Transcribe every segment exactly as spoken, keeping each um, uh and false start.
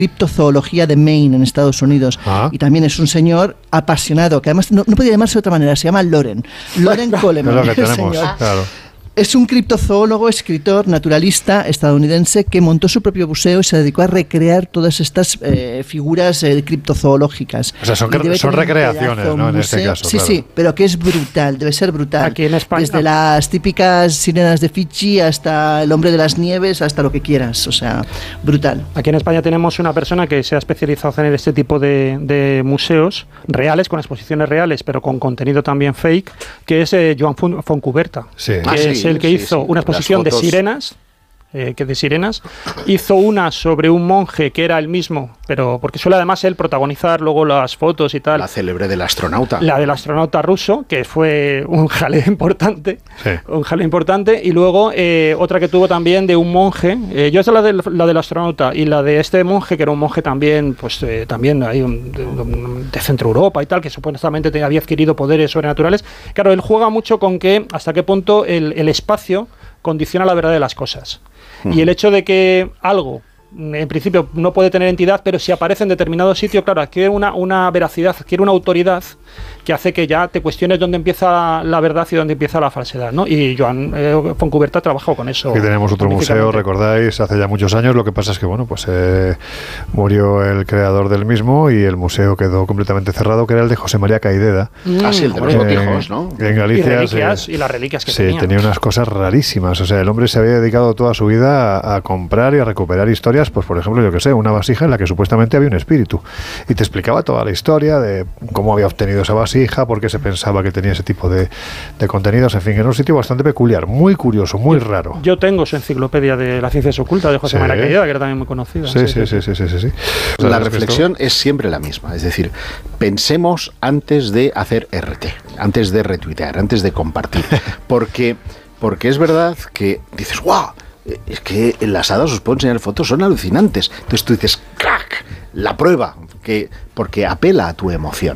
criptozoología de Maine, en Estados Unidos. Ah. Y también es un señor apasionado, que además no, no podía llamarse de otra manera, se llama Loren. Loren Coleman. Es lo que el tenemos, señor. claro. Es un criptozoólogo, escritor, naturalista estadounidense que montó su propio museo y se dedicó a recrear todas estas eh, figuras eh, criptozoológicas. O sea, son, son recreaciones, ¿no? En este caso. Sí, claro. sí, pero que es brutal, debe ser brutal. Aquí en España. Desde las típicas sirenas de Fiji hasta el hombre de las nieves, hasta lo que quieras. O sea, brutal. Aquí en España tenemos una persona que se ha especializado en este tipo de, de museos reales, con exposiciones reales, pero con contenido también fake, que es eh, Joan Fontcuberta. Sí. Que Ah, es sí, el que sí, hizo sí. una exposición de Las fotos. sirenas, eh, que de sirenas, hizo una sobre un monje que era el mismo, pero porque suele además él protagonizar luego las fotos y tal. La célebre del astronauta. La del astronauta ruso, que fue un jaleo importante, Sí. un jaleo importante, y luego eh, otra que tuvo también de un monje. Eh, yo esa la del, la del astronauta y la de este monje, que era un monje también, pues eh, también ahí un, de, de Centro Europa y tal, que supuestamente te había adquirido poderes sobrenaturales. Claro, él juega mucho con que hasta qué punto el, el espacio condiciona la verdad de las cosas. Mm. Y el hecho de que algo en principio no puede tener entidad, pero si aparece en determinado sitio, claro, adquiere una, una veracidad, adquiere una autoridad que hace que ya te cuestiones dónde empieza la verdad y dónde empieza la falsedad, ¿no? Y Joan eh, Fontcuberta ha trabajado con eso. Aquí tenemos otro museo, recordáis, hace ya muchos años. Lo que pasa es que, bueno, pues eh, murió el creador del mismo y el museo quedó completamente cerrado, que era el de José María Caideda. Mm, ah, sí, el de los botijos, ¿no? En Galicia. Y, reliquias, sí, y las reliquias que sí, tenía. tenía unas cosas rarísimas. O sea, el hombre se había dedicado toda su vida a, a comprar y a recuperar historias, pues por ejemplo, yo que sé, una vasija en la que supuestamente había un espíritu. Y te explicaba toda la historia de cómo había obtenido esa vasija, por qué se pensaba que tenía ese tipo de, de contenidos. En fin, era un sitio bastante peculiar, muy curioso, muy yo, raro. Yo tengo su enciclopedia de las ciencias ocultas de José Sí. María Caideda, que era también muy conocida. Sí, sí, sí, sí, sí, sí, sí. O sea, La es que reflexión esto... es siempre la misma. Es decir, pensemos antes de hacer R T, antes de retuitear, antes de compartir. Porque, porque es verdad que dices, ¡guau! Es que las hadas, os puedo enseñar fotos, son alucinantes. Entonces tú dices, ¡crack! La prueba, que, porque apela a tu emoción,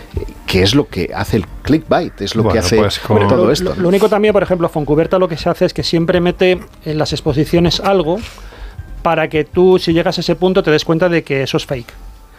que es lo que hace el clickbait, es lo Bueno, que hace pues con... todo lo, esto. Lo, lo único también, por ejemplo, Fontcuberta lo que se hace es que siempre mete en las exposiciones algo para que tú, si llegas a ese punto, te des cuenta de que eso es fake.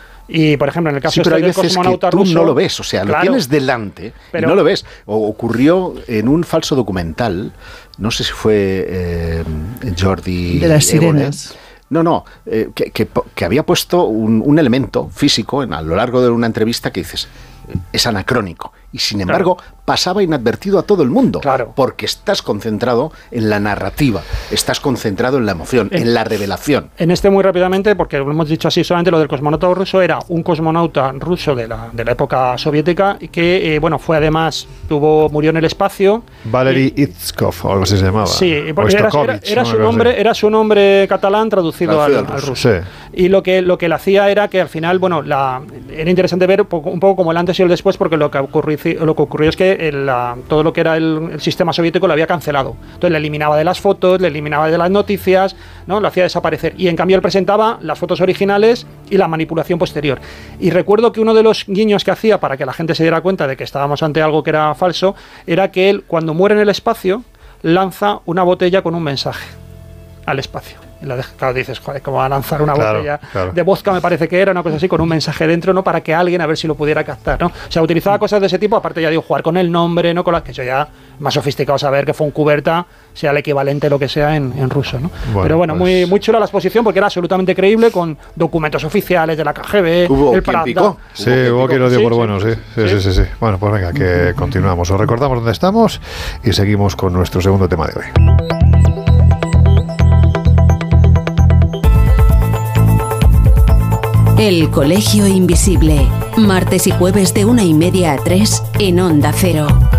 Y, por ejemplo, en el caso Sí, pero este hay del veces cosmonauta que tú ruso, no lo ves, o sea, claro, lo tienes delante pero, y no lo ves. O ocurrió en un falso documental, no sé si fue eh, Jordi... De las Évole. sirenas. No, no, eh, que, que, que había puesto un, un elemento físico en, a lo largo de una entrevista que dices, es anacrónico. Y sin embargo, claro, pasaba inadvertido a todo el mundo. Claro. Porque estás concentrado en la narrativa, estás concentrado en la emoción, en, en la revelación. En este, muy rápidamente, porque lo hemos dicho así, solamente lo del cosmonauta ruso era un cosmonauta ruso de la, de la época soviética que, eh, bueno, fue además, tuvo, murió en el espacio. Valery Itskov, o algo así se llamaba. Sí, porque era, era, era, ¿no? su nombre, era su nombre catalán traducido, traducido al, al ruso. Al ruso. Sí. Y lo que, lo que él hacía era que al final, bueno, la, era interesante ver un poco, un poco como el antes y el después, porque lo que ocurrió, lo que ocurrió es que el, la, todo lo que era el, el sistema soviético lo había cancelado. Entonces le eliminaba de las fotos, le eliminaba de las noticias, ¿no? Lo hacía desaparecer. Y en cambio él presentaba las fotos originales y la manipulación posterior. Y recuerdo que uno de los guiños que hacía para que la gente se diera cuenta de que estábamos ante algo que era falso, era que él, cuando muere en el espacio, lanza una botella con un mensaje al espacio. Y la deja, claro, dices, joder, ¿cómo va a lanzar una claro, botella claro. de vodka? Me parece que era una cosa así, con un mensaje dentro, ¿no? Para que alguien a ver si lo pudiera captar, ¿no? O sea, utilizaba cosas de ese tipo, aparte ya digo, jugar con el nombre, ¿no? Con las que eso ya más sofisticado, saber que Fontcuberta sea el equivalente lo que sea en, en ruso, ¿no? Bueno, pero bueno, pues... muy, muy chula la exposición porque era absolutamente creíble, con documentos oficiales de la K G B, ¿Hubo el quien picó? Sí, hubo quien lo dio sí, por sí, bueno, sí. Sí, sí, sí, sí. Bueno, pues venga, que continuamos. Os recordamos dónde estamos y seguimos con nuestro segundo tema de hoy. El Colegio Invisible, martes y jueves de una y media a tres en Onda Cero.